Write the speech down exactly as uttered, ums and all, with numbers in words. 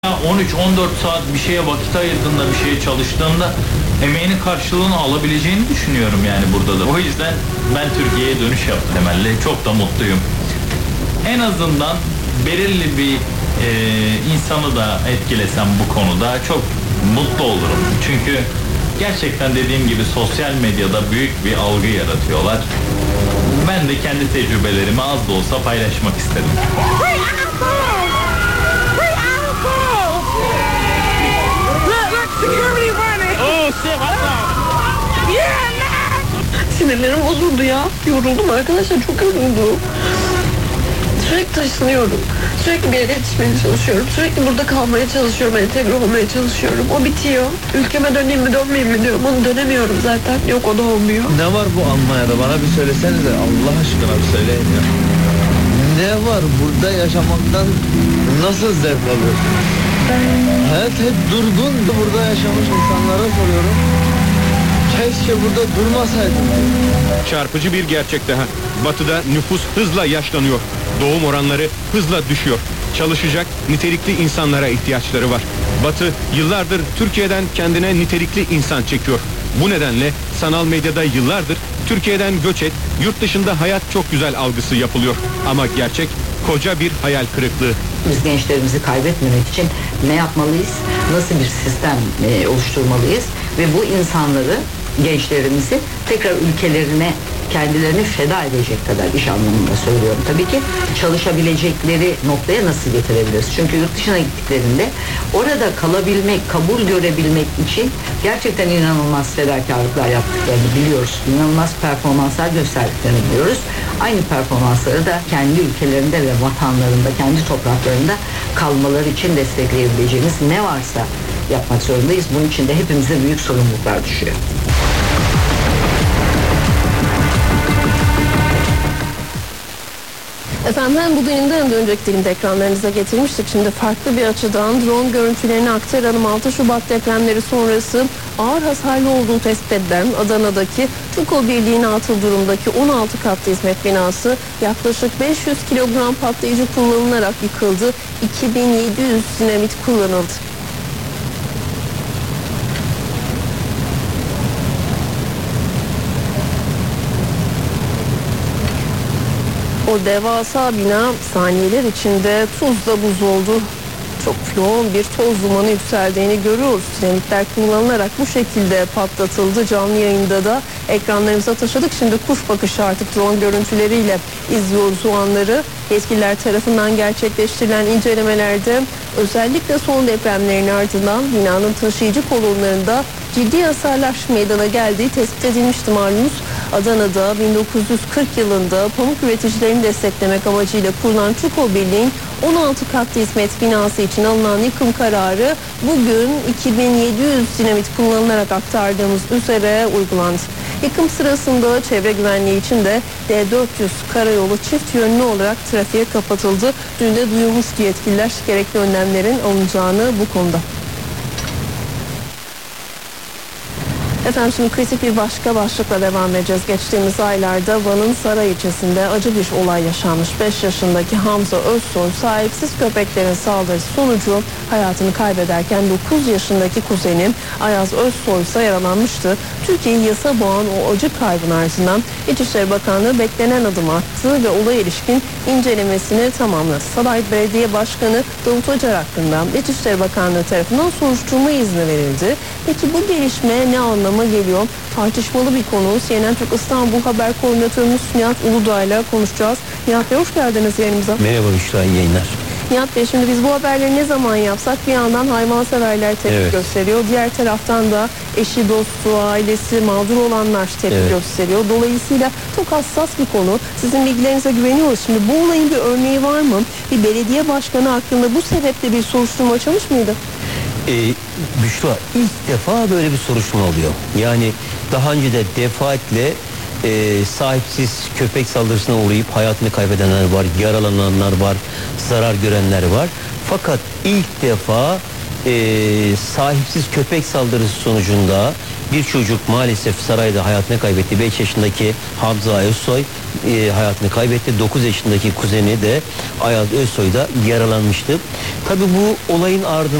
on üç on dört saat bir şeye vakit ayırdığında, bir şeye çalıştığında emeğinin karşılığını alabileceğini düşünüyorum yani burada da. O yüzden ben Türkiye'ye dönüş yaptım temelli. Çok da mutluyum. En azından belirli bir e, insanı da etkilesem bu konuda çok mutlu olurum. Çünkü gerçekten dediğim gibi sosyal medyada büyük bir algı yaratıyorlar. Ben de kendi tecrübelerimi az da olsa paylaşmak istedim. Sinirlerim bozuldu ya. Yoruldum arkadaşlar, çok yoruldum. Sürekli taşınıyorum. Sürekli bir yere yetişmeye çalışıyorum. Sürekli burada kalmaya çalışıyorum, entegre olmaya çalışıyorum. O bitiyor. Ülkeme döneyim mi dönmeyeyim mi diyorum. Onu dönemiyorum zaten. Yok, o da olmuyor. Ne var bu Almanya'da? Bana bir söylesenize. Allah aşkına bir söyleyin ya. Ne var burada yaşamaktan, nasıl zevk alıyorsunuz? Hayat hep durgun. Burada yaşamış insanlara soruyorum. Keşke burada durmasaydım. Çarpıcı bir gerçek daha. Batı'da nüfus hızla yaşlanıyor. Doğum oranları hızla düşüyor. Çalışacak nitelikli insanlara ihtiyaçları var. Batı yıllardır Türkiye'den kendine nitelikli insan çekiyor. Bu nedenle sanal medyada yıllardır Türkiye'den göç et, yurt dışında hayat çok güzel algısı yapılıyor. Ama gerçek koca bir hayal kırıklığı. Biz gençlerimizi kaybetmemek için ne yapmalıyız? Nasıl bir sistem e, oluşturmalıyız? Ve bu insanları, gençlerimizi tekrar ülkelerine kendilerini feda edecek kadar, iş anlamında söylüyorum tabii ki, çalışabilecekleri noktaya nasıl getirebiliriz? Çünkü yurt dışına gittiklerinde orada kalabilmek, kabul görebilmek için gerçekten inanılmaz fedakarlıklar yaptıklarını biliyoruz. İnanılmaz performanslar gösterdiklerini biliyoruz. Aynı performansları da kendi ülkelerinde ve vatanlarında, kendi topraklarında kalmaları için destekleyebileceğimiz ne varsa yapmak zorundayız. Bunun için de hepimize büyük sorumluluklar düşüyor. Efendim, hem bugünün hem de önceki dilimde ekranlarınıza getirmiştik. Şimdi farklı bir açıdan drone görüntülerini aktaralım. altı Şubat depremleri sonrası ağır hasarlı olduğu tespit edilen Adana'daki TÜKO Birliği'nin atıl durumdaki on altı katlı hizmet binası yaklaşık beş yüz kilogram patlayıcı kullanılarak yıkıldı. iki bin yedi yüz dinamit kullanıldı. O devasa bina saniyeler içinde tuzla buz oldu. Çok yoğun bir toz dumanı yükseldiğini görüyoruz. Dinamitler kullanılarak bu şekilde patlatıldı. Canlı yayında da ekranlarımıza taşıdık. Şimdi kuş bakışı artık drone görüntüleriyle izliyoruz o anları. Yetkililer tarafından gerçekleştirilen incelemelerde özellikle son depremlerin ardından binanın taşıyıcı kolonlarında ciddi hasarlar meydana geldiği tespit edilmişti malumunuz. Adana'da bin dokuz yüz kırk yılında pamuk üreticilerini desteklemek amacıyla kurulan TÜKO Birliği'nin on altı katlı hizmet binası için alınan yıkım kararı bugün iki bin yedi yüz dinamit kullanılarak aktardığımız üzere uygulandı. Yıkım sırasında çevre güvenliği için de D dört yüz karayolu çift yönlü olarak trafiğe kapatıldı. Dün de duyurmuştu yetkililer gerekli önlemlerin alınacağını bu konuda. Efendim, şimdi kritik bir başka başlıkla devam edeceğiz. Geçtiğimiz aylarda Van'ın Saray ilçesinde acı bir olay yaşanmış. beş yaşındaki Hamza Özsoy sahipsiz köpeklerin saldırısı sonucu hayatını kaybederken dokuz yaşındaki kuzeni Ayaz Özsoy ise yaralanmıştı. Türkiye'yi yasa boğan o acı kaybın ardından İçişleri Bakanlığı beklenen adım attı ve olaya ilişkin incelemesini tamamladı. Saray Belediye Başkanı Davut Acar hakkında İçişleri Bakanlığı tarafından soruşturma izni verildi. Peki bu gelişme ne anlama geliyor? Tartışmalı bir konu. C N N Türk İstanbul Haber Koordinatörümüz Nihat Uludağ ile konuşacağız. Nihat Bey, hoş geldiniz yayınımıza. Merhaba Büşra, iyi yayınlar. Nihat Bey, şimdi biz bu haberleri ne zaman yapsak bir yandan hayvanseverler tepki evet. gösteriyor. Diğer taraftan da eşi, dostu, ailesi, mağdur olanlar tepki evet. gösteriyor. Dolayısıyla çok hassas bir konu. Sizin bilgilerinize güveniyoruz. Şimdi bu olayın bir örneği var mı? Bir belediye başkanı hakkında bu sebeple bir soruşturma açılmış mıydı? Ee, Büşra, ilk defa böyle bir soruşturma oluyor. Yani daha önce de defaatle e, sahipsiz köpek saldırısına uğrayıp hayatını kaybedenler var, yaralananlar var, zarar görenler var. Fakat ilk defa e, sahipsiz köpek saldırısı sonucunda bir çocuk maalesef sarayda hayatını kaybetti. beş yaşındaki Hamza Özsoy e, hayatını kaybetti. dokuz yaşındaki kuzeni de Ayaz Özsoy da yaralanmıştı. Tabii bu olayın ardından